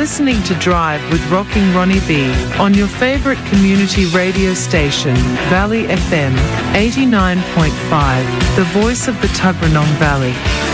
listening to Drive with Rocking Ronnie B on your favorite community radio station, Valley FM 89.5, the voice of the Tuggeranong Valley.